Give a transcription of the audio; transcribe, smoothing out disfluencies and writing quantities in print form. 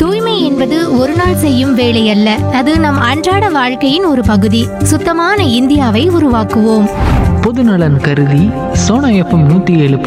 தூய்மை என்பது ஒரு நாள் செய்யும் வேலை அல்ல, அது நம் அன்றாட வாழ்க்கையின் ஒரு பகுதி. சுத்தமான இந்தியாவை உருவாக்குவோம். பொதுநலன் கருதி சோனா எஃப்எம் 107.